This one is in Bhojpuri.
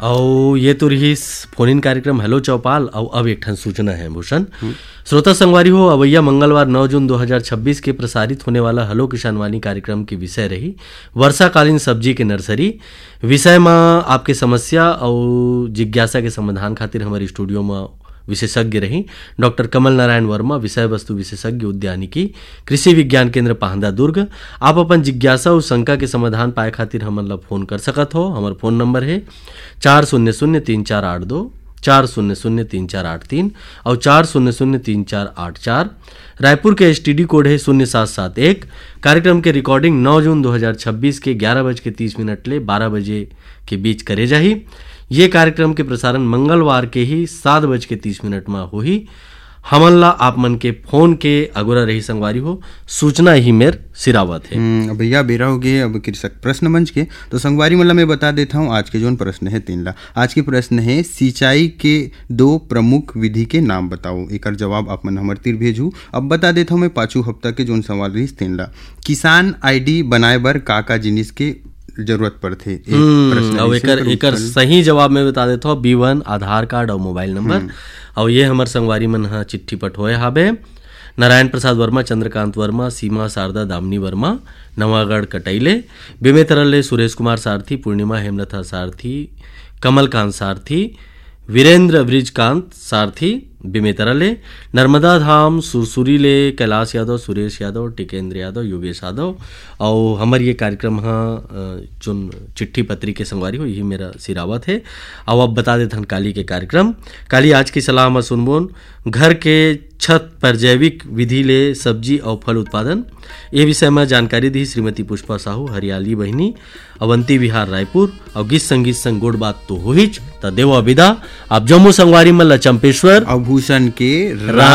और ये तो रही फोन इन कार्यक्रम हेलो चौपाल। और अब एक ठन सूचना है भूषण। श्रोता संगवारी हो, अवैया मंगलवार 9 जून 2026 के प्रसारित होने वाला हेलो किसान वाणी कार्यक्रम की विषय रही वर्षाकालीन सब्जी के नर्सरी। विषय में आपके समस्या और जिज्ञासा के समाधान खातिर हमारे स्टूडियो में विशेषज्ञ रही डॉक्टर कमल नारायण वर्मा, विषय वस्तु विशेषज्ञ उद्यानिकी, कृषि विज्ञान केंद्र पाहंदा दुर्ग। आप अपन जिज्ञासा और शंका के समाधान पाए खातिर हमन ला फोन कर सकत हो। हमार फोन नंबर है 4003482, 4003483 और 4003484। रायपुर के एसटीडी कोड है 0771। कार्यक्रम के रिकॉर्डिंग 9 जून 2026 के 11:30 ले 12 बजे के बीच करे जाही। ये कार्यक्रम के प्रसारण मंगलवार के ही 7:30 में होही। हमन ला आप मन के फोन के अगुरा रही संगवारी हो, सूचना ही मेर सिरावत है। भैया बेरा हो गए अब कृषक प्रश्न मंच के, तो संगवारी मतलब मैं बता देता हूँ आज के जो प्रश्न है 3 ला। आज के प्रश्न है सिंचाई के 2 प्रमुख विधि के नाम बताओ। एक जवाब आप मन हमर तीर भेजू। अब बता देता हूँ मैं 5 हफ्ता के जो सवाल रही 3 ला। किसान आईडी बनाए बर का जिनिस के जरूरत पड़थे? और एकर सही जवाब मैं बता देता हूँ B1 आधार कार्ड और मोबाइल नंबर। और ये हमार संगवारी मन हा चिट्ठी पठोए हाबे नारायण प्रसाद वर्मा, चंद्रकांत वर्मा, सीमा शारदा दामनी वर्मा, नवागढ़ कटैले। बेमेतरले सुरेश कुमार सारथी, पूर्णिमा हेमलता सारथी, कमलकांत सारथी, वीरेंद्र ब्रिजकांत सारथी बेमेतरले। नर्मदा धाम सुरसुरीले कैलाश यादव, सुरेश यादव, टिकेंद्र यादव, योगेश यादव। और हमार ये कार्यक्रम जो चिट्ठी पत्री के संगवारी हो यही मेरा सिरावत है। और अब बता देते हैं काली के कार्यक्रम। काली आज की सलाह में सुनबोन घर के छत पर जैविक विधि ले सब्जी और फल उत्पादन, ये विषय में जानकारी दी श्रीमती पुष्पा साहू, हरियाली बहिनी, अवंती विहार रायपुर। और गीत संगीत संग गोड़ बात तो हो ही त देव विदा। आप जम्मू संगवारी मल्ला चंपेश्वर आभूषण के